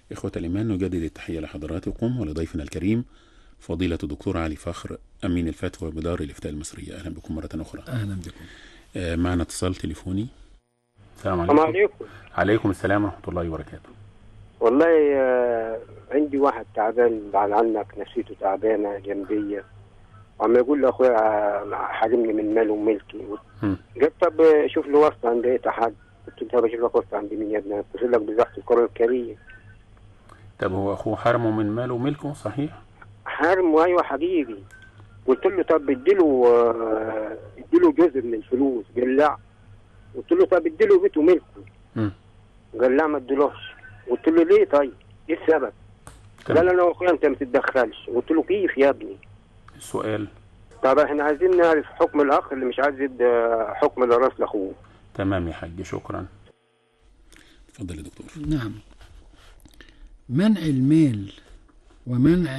إخوة الإيمان، نجدد التحية لحضراتكم ولضيفنا الكريم فضيلة الدكتور علي فخر، أمين الفتوى بدار الإفتاء المصرية. أهلا بكم مرة أخرى. أهلا بكم. معنا اتصال تليفوني. السلام السلام عليكم. عليكم. عليكم السلام ورحمة الله وبركاته. والله عندي واحد تعبان بعد عنك، نفسيته تعبانة جنبية، وعم يقول له أخويا حارمني من ماله وملكي. قلت طب شوف له واسطة عند أي أحد. قلت له طب أشوف لك واسطة عند مين يا ابني؟ أتصل لك بزحف القرآن الكريم. طب هو أخوه حرمه من ماله وملكه صحيح؟ حرمه أيوه حقيقي. قلت له طب اديله جزء من الفلوس. قال لا. قلت له طب اديله بيته وملكه. قال لا ما اديلوش. قلت له ليه طيب؟ ايه السبب؟ قال انا واخويا انت ما تتدخلش. قلت له كيف يا ابني؟ السؤال. طب احنا عايزين نعرف حكم الاخ اللي مش عايز يدي حكم الوراث لاخوه. تمام يا حاج، شكرا. اتفضل يا دكتور. نعم، منع المال ومنع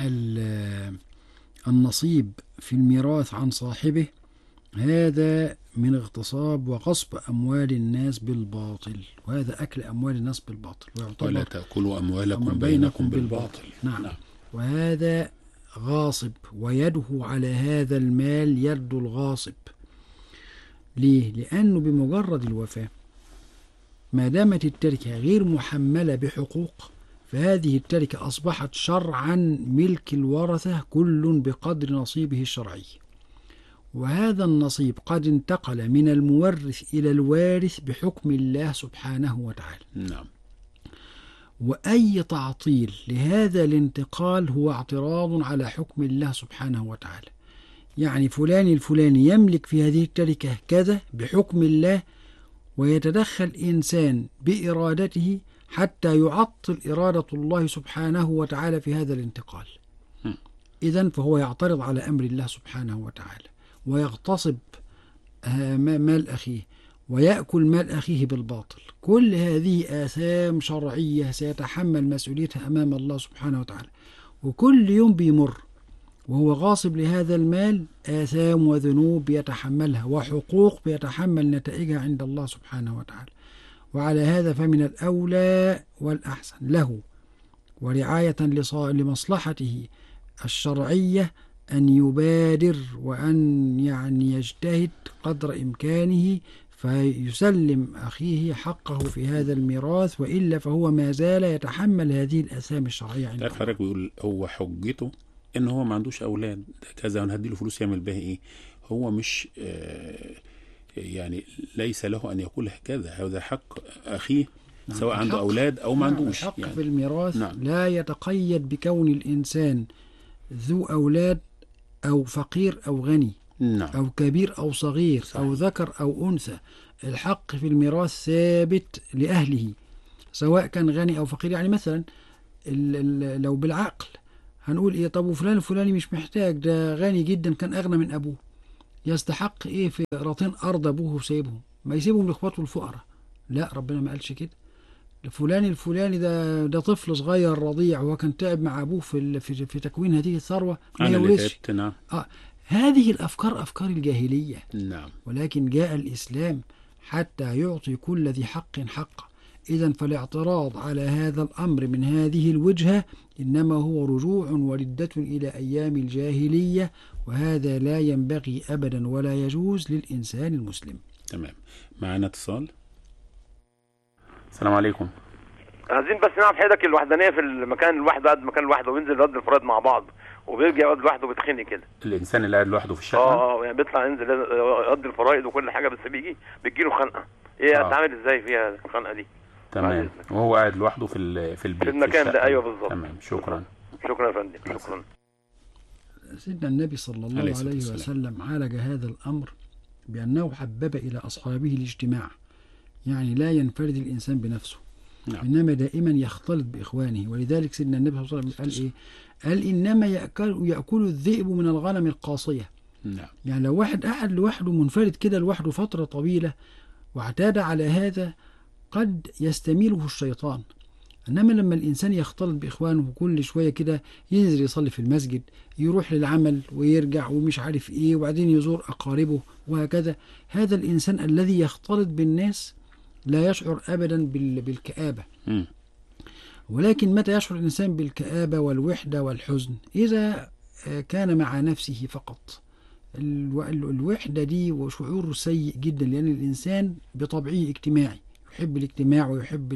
النصيب في الميراث عن صاحبه هذا من اغتصاب وغصب أموال الناس بالباطل، وهذا أكل أموال الناس بالباطل، ولا تأكلوا أموالكم بينكم بالباطل. نعم. وهذا غاصب، ويده على هذا المال يد الغاصب. ليه؟ لأنه بمجرد الوفاة ما دامت التركة غير محملة بحقوق، فهذه التركة أصبحت شرعا ملك الورثة كل بقدر نصيبه الشرعي، وهذا النصيب قد انتقل من المورث إلى الوارث بحكم الله سبحانه وتعالى. نعم. وأي تعطيل لهذا الانتقال هو اعتراض على حكم الله سبحانه وتعالى. يعني فلان الفلاني يملك في هذه التركة كذا بحكم الله، ويتدخل إنسان بإرادته حتى يعطل إرادة الله سبحانه وتعالى في هذا الانتقال. إذن فهو يعترض على أمر الله سبحانه وتعالى، ويغتصب مال أخيه، ويأكل مال أخيه بالباطل. كل هذه آثام شرعية سيتحمل مسؤوليتها أمام الله سبحانه وتعالى، وكل يوم بيمر وهو غاصب لهذا المال آثام وذنوب يتحملها، وحقوق بيتحمل نتائجها عند الله سبحانه وتعالى. وعلى هذا فمن الأولى والأحسن له ورعاية لمصلحته الشرعية أن يبادر وأن يجتهد قدر إمكانه فيسلم أخيه حقه في هذا الميراث، وإلا فهو ما زال يتحمل هذه الآثام الشرعية عنده. تعرف حضرتك بيقول هو حجته إن هو ما عندوش أولاد كذا وأنا هديله فلوس يعمل بها إيه؟ هو مش يعني ليس له أن يقول هكذا، هذا حق أخيه. نعم. سواء عنده أولاد أو ما عندوش. الحق يعني في الميراث. نعم. لا يتقيد بكون الإنسان ذو أولاد أو فقير أو غني. نعم. أو كبير أو صغير. صحيح. أو ذكر أو أنثى. الحق في الميراث ثابت لأهله سواء كان غني أو فقير. يعني مثلا لو بالعقل هنقول إيه؟ طب وفلان الفلاني مش محتاج، ده غني جدا كان أغنى من أبوه، يستحق إيه في قراطين أرض أبوه وسيبهم؟ ما يسيبهم لإخواته الفقراء. لا، ربنا ما قالش كده. فلان الفلاني ده طفل صغير رضيع وكان تعب مع أبوه في تكوين هذه الثروة، ما يورثش. نعم. هذه الأفكار أفكار الجاهلية. نعم. ولكن جاء الإسلام حتى يعطي كل ذي حق حقه. إذن فالاعتراض على هذا الأمر من هذه الوجهة إنما هو رجوع وردة إلى أيام الجاهلية، وهذا لا ينبغي أبدا ولا يجوز للإنسان المسلم. تمام. معنا اتصال. السلام عليكم. عايزين بس نعرف حضرتك الوحدانيه في المكان الواحد قاعد مكان لوحده وينزل يقعد الفراد مع بعض وبيرجع يقعد لوحده بيتخنق كده. الانسان اللي قاعد لوحده في الشقه يعني بيطلع ينزل يقضي الفرائض وكل حاجه، بس بتجيله خنقه. ايه هتعمل ازاي فيها الخنقه دي؟ تمام. وهو قاعد لوحده في البيت في المكان ده. ايوه بالظبط. تمام. شكرا. شكرا يا فندم. شكرا. سيدنا النبي صلى الله عليه وسلم عالج هذا الامر بانه حبب الى اصحابه الاجتماع، يعني لا ينفرد الانسان بنفسه. نعم. إنما دائما يختلط بإخوانه. ولذلك سيدنا النبي صلى الله عليه وسلم قال إيه؟ قال إنما يأكل الذئب من الغنم القاصية. نعم. يعني لو واحد قاعد لوحده منفرد كده لوحده فترة طويلة واعتاد على هذا قد يستميله الشيطان. إنما لما الإنسان يختلط بإخوانه كل شوية كده ينزل يصلي في المسجد، يروح للعمل ويرجع ومش عارف إيه، وبعدين يزور أقاربه وهكذا، هذا الإنسان الذي يختلط بالناس لا يشعر أبدا بالكآبة. ولكن متى يشعر الإنسان بالكآبة والوحدة والحزن؟ إذا كان مع نفسه فقط. الوحدة دي وشعور سيء جدا، لأن الإنسان بطبعه اجتماعي، يحب الاجتماع ويحب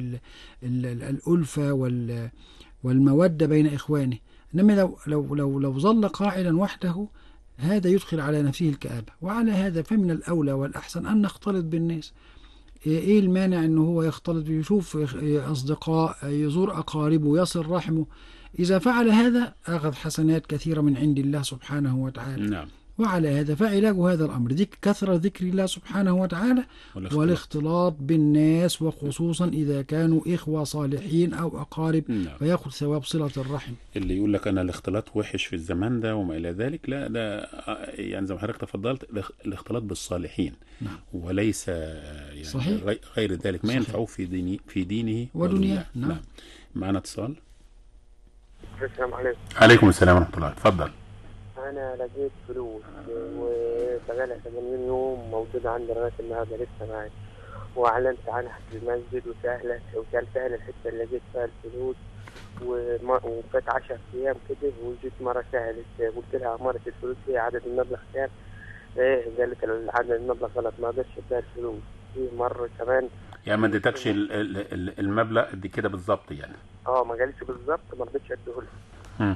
الألفة والمودة بين إخوانه. إنما لو ظل قاعدا وحده، هذا يدخل على نفسه الكآبة. وعلى هذا فمن الأولى والأحسن أن نختلط بالناس. إيه المانع إنه هو يختلط، يشوف أصدقاء، يزور أقاربه، يصل رحمه. إذا فعل هذا أخذ حسنات كثيرة من عند الله سبحانه وتعالى. نعم. وعلى هذا فعلاج هذا الأمر كثرة ذكر الله سبحانه وتعالى والاختلاط بالناس، وخصوصا إذا كانوا إخوة صالحين أو أقارب. نعم. فيأخذ ثواب صلة الرحم. اللي يقول لك أنا الاختلاط وحش في الزمان ده وما إلى ذلك، لا، ده يعني زي ما حضرتك تفضلت، الاختلاط بالصالحين. نعم. وليس يعني صحيح. غير ذلك ما ينفعه في دينه ودنياه. نعم. معنا اتصال. السلام عليكم. عليكم السلام ورحمة الله. اتفضل. أنا لقيت فلوس وبقالها 80 يوم موجودة عندي لغاية النهاردة لسه معي، وأعلنت عنها في المسجد وسألتها الحتة اللي لقيت فيها الفلوس، وفات 10 أيام كده وجيت مرة سألت، قلت لها أمارة الفلوس هي عدد المبلغ كام؟ إيه، قالت عدد المبلغ غلط، ما قدرتش أديها الفلوس. في مرة كمان يعني ما اديتكش المبلغ قد كده بالظبط يعني؟ ما قالتش بالظبط، ما رضيتش أديهولها.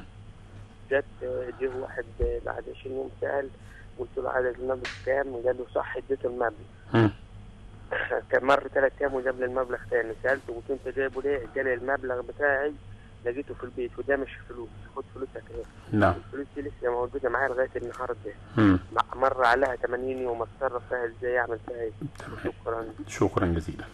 جه واحد بعد 20 يوم سأل، قلت له عدد المبلغ كام؟ قال له صح، اديته المبلغ. كان مر 3 أيام وجاب لي المبلغ تاني، سألته قلت له انت جايبه ليه؟ قال لي المبلغ بتاعي لقيته في البيت وده مش فلوس، خد فلوسك اهي. نعم. الفلوس دي لسه موجوده معايا لغايه النهارده. مر عليها 80 يوم، اتصرف فيها ازاي؟ اعمل فيها ايه؟ شكرا جزيلا.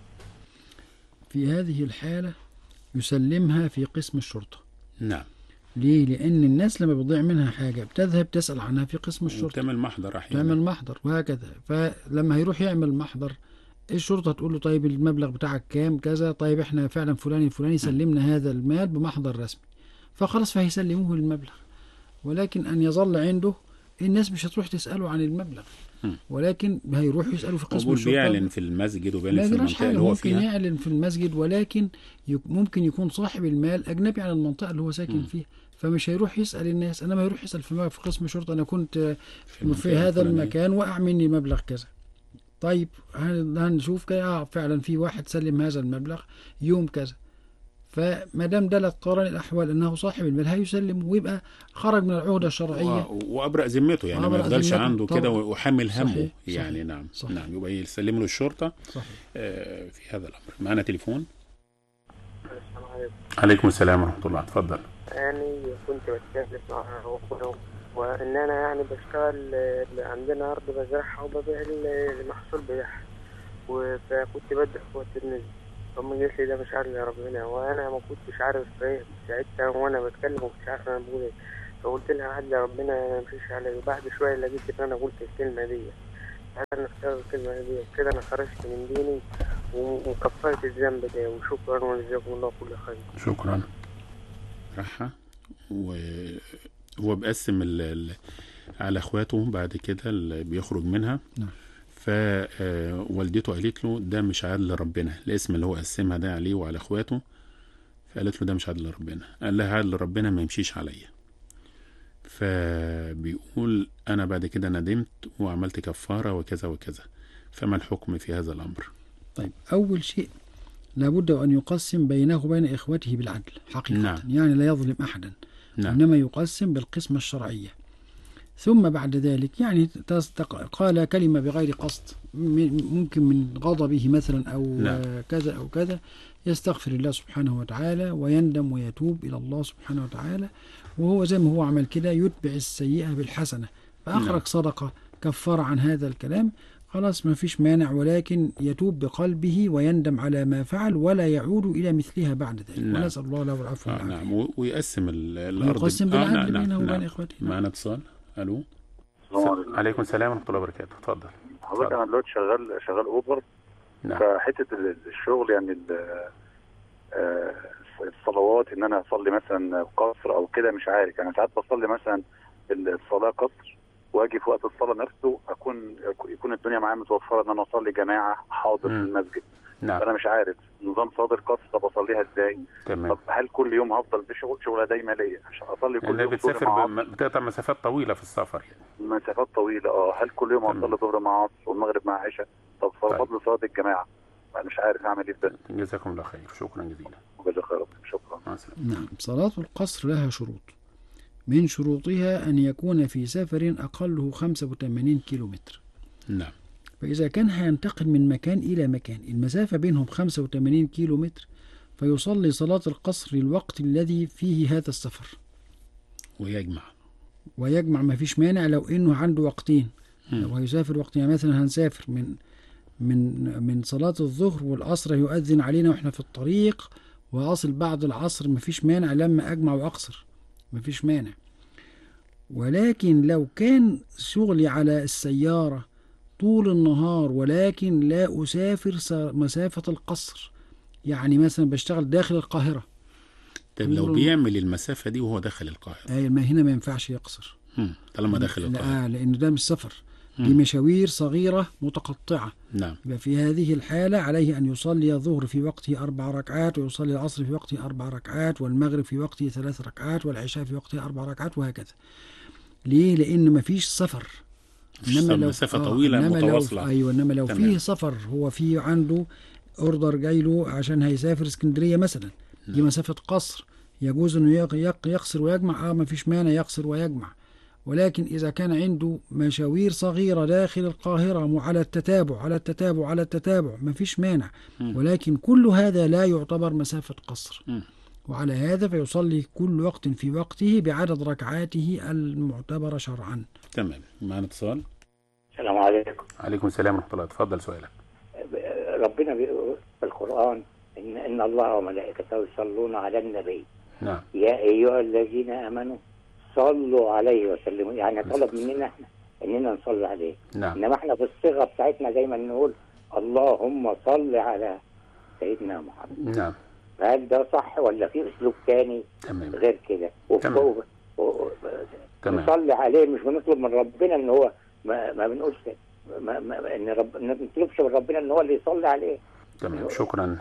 في هذه الحالة يسلمها في قسم الشرطة. نعم. ليه؟ لأن الناس لما بتضيع منها حاجة بتذهب تسأل عنها في قسم الشرطة، تعمل محضر أحيانا، تعمل محضر وهكذا. فلما هيروح يعمل محضر، الشرطة تقول له طيب المبلغ بتاعك كام؟ كذا. طيب احنا فعلا فلان الفلاني سلمنا هذا المال بمحضر رسمي، فخلاص فهيسلموه المبلغ. ولكن أن يظل عنده، الناس مش هتروح تسأله عن المبلغ، ولكن هيروح يسأله في قسم الشرطة. بيعلن في المسجد وبيعلن في المنطقة اللي هو فيها. ممكن يعلن في المسجد، ولكن ممكن يكون صاحب المال أجنبي عن المنطقة اللي هو ساكن فيها، فمش هيروح يسأل الناس. أنا ما يروح يسأل في قسم الشرطة أنا كنت في هذا المكان وقع مني مبلغ كذا. طيب هنشوف فعلا في واحد سلم هذا المبلغ يوم كذا، فما دام دلت قرن الأحوال أنه صاحب المال هيسلم، ويبقى خرج من العهدة الشرعية وأبرأ ذمته، يعني ما يفضلش عنده كده وحمل همه. صحيح. يعني صحيح. نعم. صحيح. نعم، يبقى يسلم له الشرطة. صحيح. في هذا الأمر. معنا تليفون. السلام عليكم. عليكم السلام ورحمة الله. اتفضل. يعني كنت بتكلم مع أخوه، وإن أنا يعني بشتغل عندنا أرض بزرعها وببيع المحصول بتاعها، فكنت بدي أخواتي النزل. فأمي قالت لي ده مش عارف يا ربنا، وأنا ما كنتش عارف إيه ساعتها، وأنا بتكلم ما كنتش عارف أنا بقول إيه. فقلت لها عدل يا ربنا ما يمشيش علي. وبعد شوية لقيت إن أنا قلت الكلمة دي، أنا اختار الكلمة دي كده، أنا خرجت من ديني وكفرت الذنب ده. وشكرا وجزاكم الله كل خير. شكرا. راحة. وهو بقسم على اخواته بعد كده اللي بيخرج منها. نعم. فوالدته قالت له ده مش عدل ربنا، الاسم اللي هو قسمها ده عليه وعلى اخواته، فقالت له ده مش عدل ربنا. قال لها عدل ربنا ما يمشيش عليا. فبيقول انا بعد كده ندمت وعملت كفارة وكذا وكذا، فما الحكم في هذا الامر؟ طيب، اول شيء لابد ان يقسم بينه وبين اخوته بالعدل حقيقة. نعم. يعني لا يظلم احدا. نعم. انما يقسم بالقسمة الشرعية. ثم بعد ذلك يعني قال كلمة بغير قصد، ممكن من غضبه مثلا أو نعم. كذا أو كذا، يستغفر الله سبحانه وتعالى ويندم ويتوب إلى الله سبحانه وتعالى. وهو زي ما هو عمل كده يتبع السيئة بالحسنة، فأخرج نعم. صدقة كفر عن هذا الكلام، خلاص ما فيش مانع، ولكن يتوب بقلبه ويندم على ما فعل ولا يعود إلى مثلها بعد ذلك. نعم. ونسأل الله له العفو والعافية. نعم. ويقسم الأرض. ويقسم بالعدل نعم. بينه وبين نعم. إخوته. معنا اتصال. ألو. عليكم السلام ورحمة الله وبركاته. اتفضل. حضرتك انا دلوقتي شغال اوبر. نعم. فحته الشغل يعني الصلوات ان انا اصلي مثلا قصر او كده مش عارف. يعني ساعات بصلي مثلا الصلاه قصر واجي في وقت الصلاه نفسه يكون الدنيا معايا متوفره ان انا اصلي جماعه حاضر في المسجد. نعم. فانا مش عارف نظام صادر قصر، طب اصليها ازاي؟ تمام. طب هل كل يوم هفضل شغله دايمه ليا عشان اصلي كل لأنها يوم بتسافر ظهر مع عصر؟ بتقطع مسافات طويلة في السفر يعني. مسافات طويله. هل كل يوم تمام. هصلي ظهر مع عصر والمغرب مع عشاء؟ طب فضل صلاه الجماعه مش عارف اعمل ايه في ده. جزاكم الله خير، شكرا جزيلا. جزاك خير، شكرا. مع السلامة. نعم، صلاة القصر لها شروط. من شروطها أن يكون في سفر أقله 85 كيلومتر. نعم. فإذا كان هينتقل من مكان إلى مكان المسافة بينهم 85 كيلومتر، فيصلي صلاة القصر للوقت الذي فيه هذا السفر، ويجمع ما فيش مانع لو إنه عنده وقتين. لو هيسافر وقتين، يعني مثلا هنسافر من صلاة الظهر والعصر يؤذن علينا وإحنا في الطريق، وأصل بعد العصر ما فيش مانع لما أجمع وأقصر، ما فيش مانع. ولكن لو كان شغلي على السيارة طول النهار ولكن لا أسافر مسافة القصر، يعني مثلا بشتغل داخل القاهرة. طيب لو بيعمل المسافة دي وهو داخل القاهرة، ما هنا ما ينفعش يقصر طالما داخل القاهرة. لأنه ده مش سفر، دي مشاوير صغيرة متقطعة. نعم. يبقى في هذه الحالة عليه أن يصلي الظهر في وقته 4 ركعات، ويصلي العصر في وقته 4 ركعات، والمغرب في وقته 3 ركعات، والعشاء في وقته 4 ركعات، وهكذا. ليه؟ لأن ما فيش سفر. إنما لو مسافة طويلة متواصلة. إنما لو فيه سفر، هو فيه عنده اوردر جاي له عشان هيسافر اسكندرية مثلا، دي مسافة قصر، يجوز انه يقصر ويجمع. ما فيش مانع يقصر ويجمع. ولكن إذا كان عنده مشاوير صغيرة داخل القاهرة على التتابع ما فيش مانع. ولكن كل هذا لا يعتبر مسافة قصر. وعلى هذا فيصلي كل وقت في وقته بعدد ركعاته المعتبرة شرعا. تمام. معنا اتصال. السلام عليكم. عليكم السلام ورحمة الله. اتفضل سؤالك. ربنا بيقول في القرآن إن الله وملائكته يصلون على النبي. نعم. يا أيها الذين آمنوا صلوا عليه وسلموا، يعني طلب مننا احنا إننا نصلي عليه. نعم. إنما احنا في الصيغة بتاعتنا دايما نقول اللهم صل على سيدنا محمد. نعم. هل ده صح ولا في أسلوب تاني غير كده؟ تمام. نصلي عليه، مش بنطلب من ربنا إن هو ما بنقولش ما نطلبش من ربنا إن هو اللي يصلي عليه. تمام. شكرا.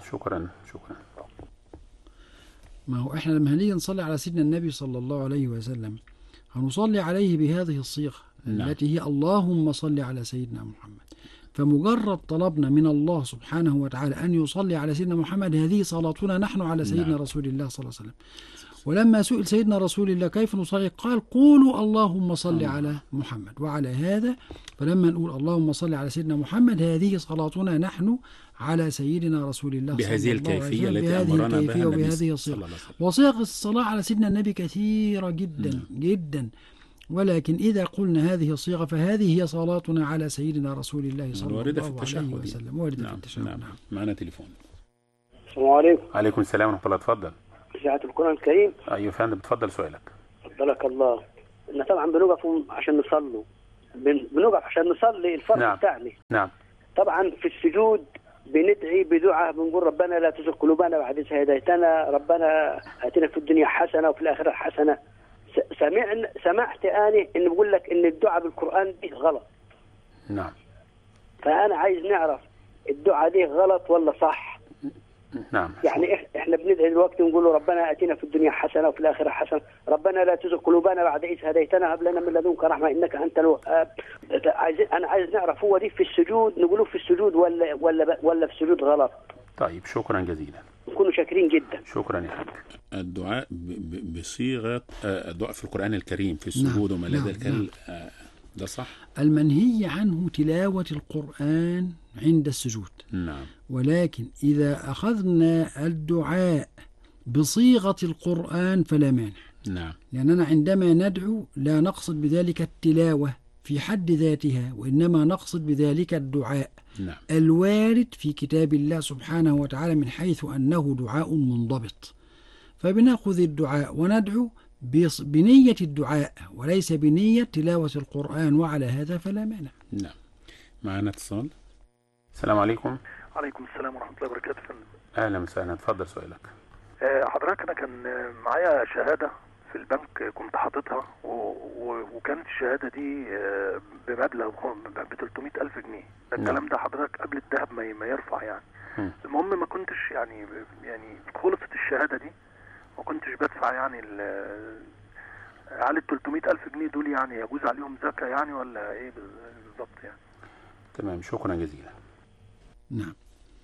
ما هو احنا لما هنيجي نصلي على سيدنا النبي صلى الله عليه وسلم هنصلي عليه بهذه الصيغة التي هي اللهم صل على سيدنا محمد. فمجرد طلبنا من الله سبحانه وتعالى أن يصلي على سيدنا محمد، هذه صلاتنا نحن على سيدنا رسول الله صلى الله عليه وسلم. ولما سئل سيدنا رسول الله كيف نصلي، قال قولوا اللهم صل على محمد. وعلى هذا فلما نقول اللهم صل على سيدنا محمد، هذه صلاتنا نحن على سيدنا رسول الله بهذه الكيفية التي أمرنا بها وبهذه الصيغة. وصيغ الصلاة على سيدنا النبي كثيرة جدا جدا. ولكن إذا قلنا هذه الصيغة فهذه هي صلاتنا على سيدنا رسول الله صلى الله عليه وسلم. واردة في التشهد. نعم. معنا تليفون. السلام عليكم. عليكم السلام ورحمة الله. اتفضل. إذاعة القرآن الكريم. أيوة فندم، بتفضل سؤالك. فضلك الله. إحنا طبعا بنوقف عشان نصلوا، بنوقف عشان نصلي الفرض بتاعنا. نعم. طبعا في السجود بندعي بدعاء، بنقول ربنا لا تزغ قلوبنا بعد إذ هديتنا، ربنا آتنا في الدنيا حسنة وفي الآخرة حسنة. سمعت أنا إن بقول لك إن الدعاء بالقرآن دي غلط. نعم. فأنا عايز نعرف الدعاء دي غلط ولا صح. نعم. يعني احنا بندعي دلوقتي ونقول ربنا آتنا في الدنيا حسنة وفي الآخرة حسنة، ربنا لا تزغ قلوبنا بعد إذ هديتنا، هب لنا من لدنك رحمة إنك أنت الوهاب. أنا عايز نعرف هو دي في السجود نقوله في السجود ولا في السجود غلط. طيب شكرا جزيلا. نكونوا شاكرين جدا. شكرا يا حاج. الدعاء بصيغة الدعاء في القرآن الكريم في السجود وما إلى ذلك، ده صح؟ المنهي عنه تلاوة القرآن عند السجود. نعم. ولكن إذا أخذنا الدعاء بصيغة القرآن فلا مانع. نعم. لأننا عندما ندعو لا نقصد بذلك التلاوة في حد ذاتها، وإنما نقصد بذلك الدعاء. نعم. الوارد في كتاب الله سبحانه وتعالى من حيث أنه دعاء منضبط، فبنأخذ الدعاء وندعو بنية الدعاء وليس بنية تلاوة القرآن، وعلى هذا فلا مانع. نعم. معنا اتصال. السلام عليكم. عليكم السلام ورحمة الله وبركاته. أهلا وسهلا. اتفضل سؤالك. حضرتك أنا كان معايا شهادة في البنك كنت حاططها وكانت الشهادة دي بمبلغ ب 300,000 جنيه. الكلام ده حضرتك قبل الذهب ما يرفع يعني. المهم ما كنتش يعني خلصت الشهادة دي ما كنتش بدفع يعني هل ال 300,000 جنيه دول يعني يجوز عليهم زكاة يعني ولا ايه بالظبط يعني؟ تمام، شكرا جزيلا. نعم،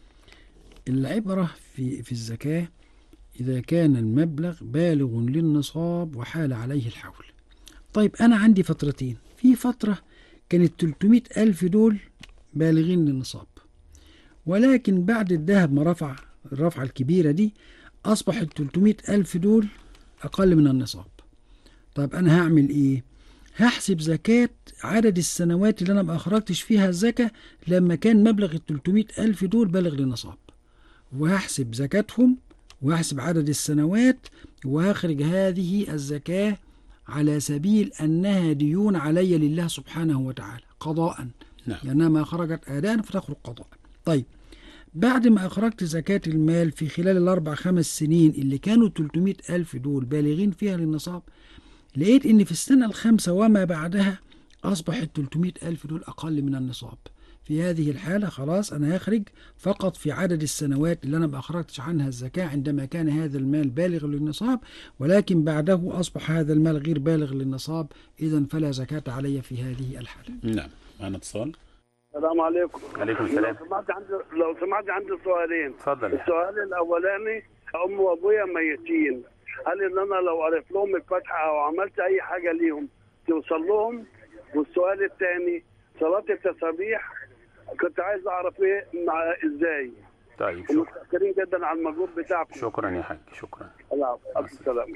العبرة في الزكاة إذا كان المبلغ بالغ للنصاب وحال عليه الحول. طيب أنا عندي فترتين، في فترة كانت 300,000 دول بالغين للنصاب، ولكن بعد الذهب ما رفع الرفعة الكبيرة دي أصبح ال 300,000 دول أقل من النصاب. طيب أنا هعمل إيه؟ هحسب زكاة عدد السنوات اللي أنا ما أخرجتش فيها الزكاة لما كان مبلغ ال 300,000 دول بالغ للنصاب، وهحسب زكاتهم وهحسب عدد السنوات وهخرج هذه الزكاة على سبيل أنها ديون علي لله سبحانه وتعالى قضاء. نعم. لأنها ما خرجت أداء فتخرج قضاء. طيب بعد ما أخرجت زكاة المال في خلال ال4-5 سنين اللي كانوا 300,000 دول بالغين فيها للنصاب، لقيت إن في السنة الخامسة وما بعدها أصبح 300,000 دول أقل من النصاب. في هذه الحالة خلاص أنا هخرج فقط في عدد السنوات اللي أنا ما أخرجتش عنها الزكاة عندما كان هذا المال بالغ للنصاب، ولكن بعده أصبح هذا المال غير بالغ للنصاب، إذن فلا زكاة علي في هذه الحالة. نعم. معنا اتصال. السلام عليكم. عليكم السلام. لو سمحت عندي سؤالين. اتفضل. السؤال الاولاني، امي وابويا ميتين، هل ان انا لو قريت لهم الفاتحه او عملت اي حاجه ليهم توصل لهم؟ والسؤال الثاني، صلاه التسابيح كنت عايز اعرف ايه ازاي. طيب شكرا. متشكرين جدا على المجهود بتاعكم. شكرا يا حاج، شكرا. الف سلامه.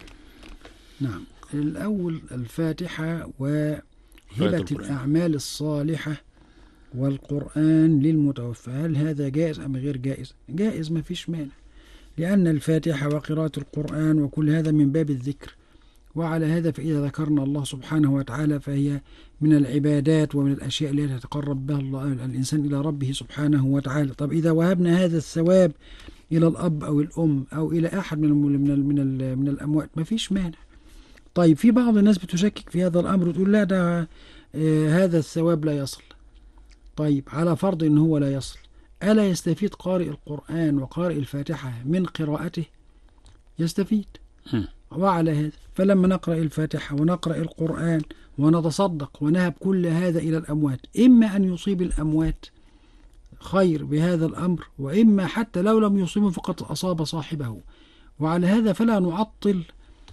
نعم، الأول الفاتحة وهبة الأعمال الصالحة والقرآن للمتوفى، هل هذا جائز أم غير جائز؟ جائز، ما فيش مانع، لأن الفاتحة وقراءة القرآن وكل هذا من باب الذكر، وعلى هذا فإذا ذكرنا الله سبحانه وتعالى فهي من العبادات ومن الأشياء التي يتقرب بها الإنسان إلى ربه سبحانه وتعالى. طب إذا وهبنا هذا الثواب إلى الأب أو الأم أو إلى أحد من الأموات ما فيش مانع. طيب في بعض الناس بتشكك في هذا الأمر وتقول لا ده هذا الثواب لا يصل. طيب على فرض إن هو لا يصل، ألا يستفيد قارئ القرآن وقارئ الفاتحة من قراءته؟ يستفيد. وعلى هذا فلما نقرأ الفاتحة ونقرأ القرآن ونتصدق ونهب كل هذا إلى الأموات، إما أن يصيب الأموات خير بهذا الأمر، وإما حتى لو لم يصيبه فقد أصاب صاحبه. وعلى هذا فلا نعطل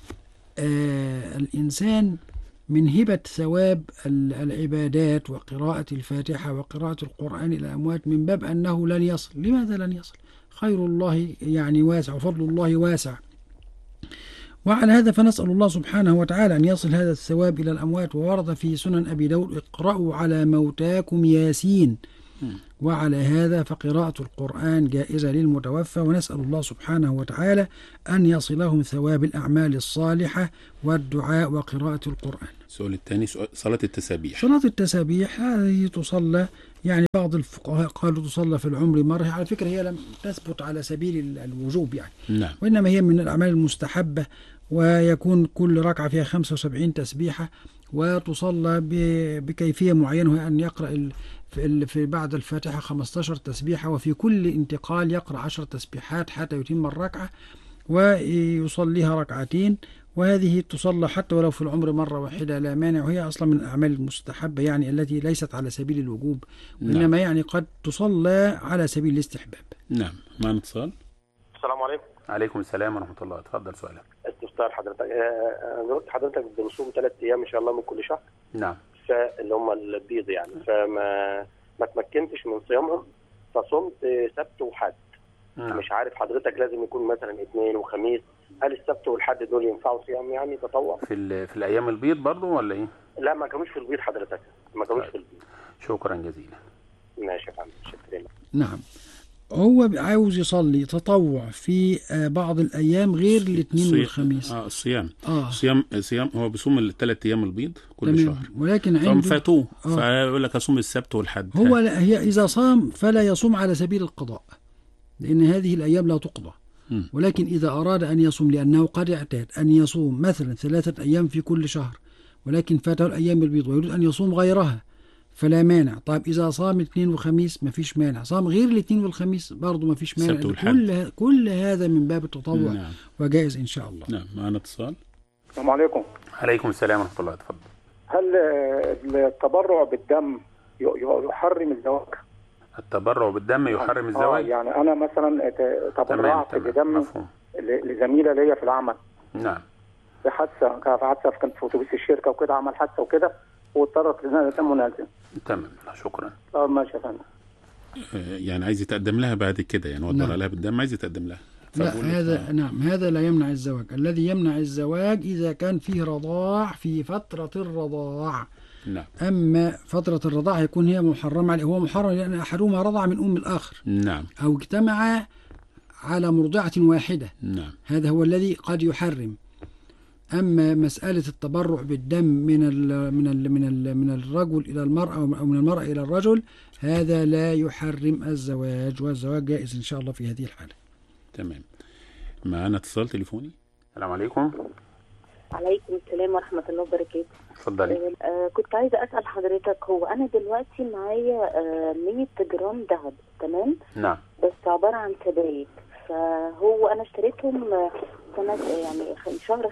الإنسان من هبة ثواب العبادات وقراءة الفاتحة وقراءة القرآن إلى الأموات من باب أنه لن يصل. لماذا لن يصل؟ خير الله يعني واسع وفضل الله واسع. وعلى هذا فنسأل الله سبحانه وتعالى أن يصل هذا الثواب إلى الأموات. وورد في سنن أبي داود اقرأوا على موتاكم ياسين. وعلى هذا فقراءة القرآن جائزة للمتوفى، ونسأل الله سبحانه وتعالى أن يصلهم ثواب الأعمال الصالحة والدعاء وقراءة القرآن. السؤال الثاني، صلاة التسابيح. صلاة التسابيح هذه تصلى، يعني بعض الفقهاء قالوا تصلى في العمر مرة. على فكرة هي لم تثبت على سبيل الوجوب يعني. نعم. وإنما هي من الأعمال المستحبة، ويكون كل ركعة فيها 75 تسبيحة، وتصلى بكيفية معينة، وهي أن يقرأ في بعد الفاتحة 15 تسبيحة، وفي كل انتقال يقرأ 10 تسبيحات حتى يتم الركعة، ويصليها ركعتين. وهذه تصلى حتى ولو في العمر مرة واحدة لا مانع، وهي أصلا من الأعمال المستحبة يعني التي ليست على سبيل الوجوب، وإنما يعني قد تصلى على سبيل الاستحباب. نعم. معنا اتصال. السلام عليكم. عليكم السلام ورحمة الله. اتفضل سؤالك. استفسار حضرتك. أنا قلت حضرتك بنصوم 3 أيام إن شاء الله من كل شهر. نعم. اللي هم البيض يعني، فما تمكنتش من صيامهم، فصمت سبت وحد. مش عارف حضرتك لازم يكون مثلا اثنين وخميس، هل السبت والحد دول ينفعوا صيام يعني تطوع؟ في الأيام البيض برضو ولا إيه؟ لا ما كانوش في البيض حضرتك، ما كانوش في البيض. شكرا جزيلا. ماشي يا فندم، شكرا. نعم، هو عاوز يصلي تطوع في بعض الأيام غير الاثنين والخميس. الصيام. صيام هو بيصوم ال3 أيام البيض كل شهر، ولكن عنده فاتوه فيقول لك أصوم السبت والحد. هو هي إذا صام فلا يصوم على سبيل القضاء، لأن هذه الأيام لا تقضى. ولكن إذا أراد أن يصوم لأنه قد اعتاد أن يصوم مثلا 3 أيام في كل شهر، ولكن فاته الأيام البيض ويريد أن يصوم غيرها، فلا مانع. طيب إذا صام الاثنين وخميس ما فيش مانع، صام غير الاثنين والخميس برضه ما فيش مانع. كل هذا من باب التطوع. نعم. وجائز إن شاء الله. نعم. معنا اتصال. السلام عليكم. عليكم السلام ورحمة الله. تفضل. هل التبرع بالدم يحرم الزواج؟ التبرع بالدم يحرم الزواج؟ يعني أنا مثلا تبرعت بدم لزميلة ليا في العمل. نعم. في حادثة كانت في أتوبيس الشركة وكده، عمل حادثة وكده واضطرت لدم منازل. تمام. شكرا. ماشي يا فندم. يعني عايز يتقدم لها بعد كده، يعني وضع لها بالدم عايز يتقدم لها. لا هذا نعم، هذا لا يمنع الزواج. الذي يمنع الزواج إذا كان فيه رضاع في فترة الرضاع. نعم. أما فترة الرضاع يكون هي محرمة عليه، هو محرم لأن أحدهما رضع من أم الآخر. نعم. أو اجتمع على مرضعة واحدة. نعم. هذا هو الذي قد يحرم. أما مسألة التبرع بالدم من الرجل إلى المرأة أو من المرأة إلى الرجل، هذا لا يحرم الزواج، والزواج جائز إن شاء الله في هذه الحالة. تمام. معنا اتصال تليفوني. السلام عليكم. عليكم السلام ورحمة الله وبركاته. اتفضلي. كنت عايزة أسأل حضرتك، هو أنا دلوقتي معايا 100 جرام ذهب، تمام؟ نعم. بس عبارة عن سبائك، فهو أنا اشتريتهم سنة يعني شهر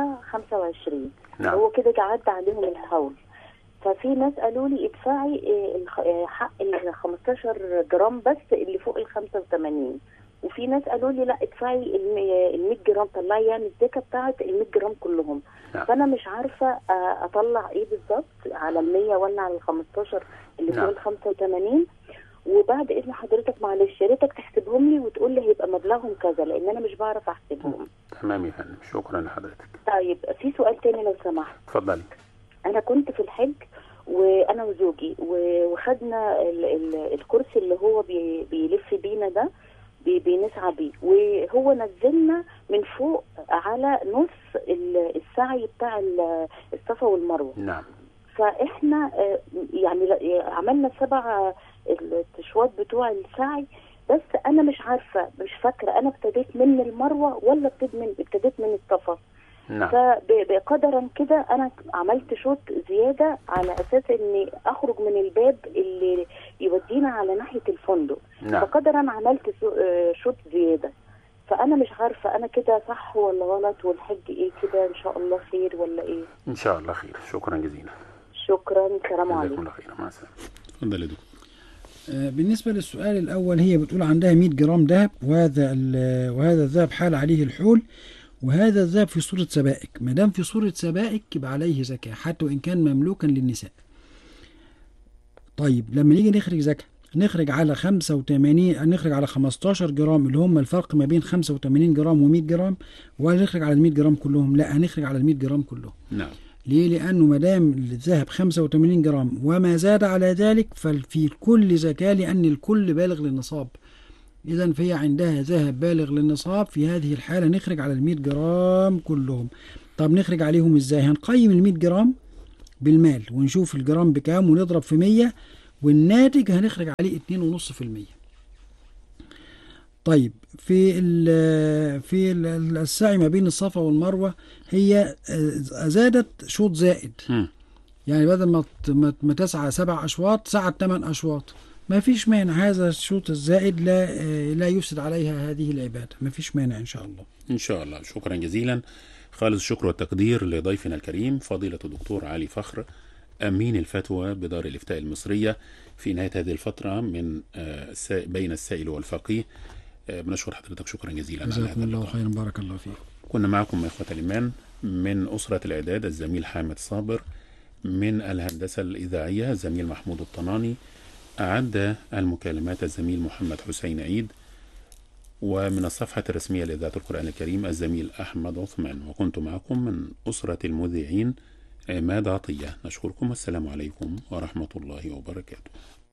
5/25. نعم. هو كده عدى عليهم الحول، ففي ناس قالوا لي ادفعي حق ال 15 جرام بس اللي فوق ال 85، وفي ناس قالوا لي لا ادفعي ال 100 جرام، طلعي يعني الزكاة بتاعت ال 100 جرام كلهم. نعم. فأنا مش عارفة أطلع إيه بالظبط، على ال 100 ولا على ال 15 اللي فوق ال 85. وبعد إذن حضرتك معلش يا ريتك تحسبهم لي وتقول لي هيبقى مبلغهم كذا، لأن أنا مش بعرف أحسبهم. تمام يا فندم، شكرا لحضرتك. طيب في سؤال تاني لو سمحت. اتفضلي. أنا كنت في الحج وأنا وزوجي وخدنا الكرسي اللي هو بيلف بينا ده، بنسعى بيه، وهو نزلنا من فوق على نص السعي بتاع الصفا والمروة. نعم. فإحنا يعني عملنا 7 التشوات بتوع السعي، بس أنا مش عارفة، مش فاكرة أنا ابتديت من المروة ولا ابتديت من الصفا. نعم. فبقدرا كده أنا عملت شوط زيادة على أساس إني أخرج من الباب اللي يودينا على ناحية الفندق. نعم. فقدرا عملت شوط زيادة، فأنا مش عارفة أنا كده صح ولا غلط، والحج إيه كده إن شاء الله خير ولا إيه؟ إن شاء الله خير. شكرا جزيلا. شكرا. السلام عليكم. جزاكم الله خير. مع السلامة. اتفضل يا دكتور. بالنسبة للسؤال الأول، هي بتقول عندها 100 جرام ذهب، وهذا الذهب حال عليه الحول، وهذا الذهب في صورة سبائك. ما دام في صورة سبائك يبقى عليه زكاة حتى وإن كان مملوكا للنساء. طيب لما نيجي نخرج زكاة، نخرج على 85، نخرج على 15 جرام اللي هم الفرق ما بين 85 جرام و100 جرام، ولا نخرج على ال 100 جرام كلهم؟ لا، هنخرج على ال 100 جرام كلهم. نعم. ليه؟ لأنه ما دام الذهب 85 جرام وما زاد على ذلك ففي الكل زكاة، لأن الكل بالغ للنصاب. إذن فهي عندها ذهب بالغ للنصاب، في هذه الحالة نخرج على 100 جرام كلهم. طب نخرج عليهم إزاي؟ هنقيم 100 جرام بالمال ونشوف الجرام بكام ونضرب في 100، والناتج هنخرج عليه 2.5%. طيب في السعي ما بين الصفا والمروة، هي زادت شوط زائد. يعني بدل ما تسعى 7 أشواط سعت 8 أشواط، ما فيش مانع. هذا الشوط الزائد لا يفسد عليها هذه العبادة، ما فيش مانع إن شاء الله. إن شاء الله. شكرا جزيلا. خالص الشكر والتقدير لضيفنا الكريم فضيلة الدكتور علي فخر، أمين الفتوى بدار الإفتاء المصرية، في نهاية هذه الفترة من بين السائل والفقيه. بنشكر حضرتك شكرا جزيلا. جزاكم الله خيرا. بارك الله فيك. كنا معكم إخوة الإيمان من أسرة الإعداد الزميل حامد صابر، من الهندسة الإذاعية الزميل محمود الطناني، أعد المكالمات الزميل محمد حسين عيد، ومن الصفحة الرسمية لإذاعة القرآن الكريم الزميل أحمد عثمان، وكنت معكم من أسرة المذيعين عماد عطية. نشكركم والسلام عليكم ورحمة الله وبركاته.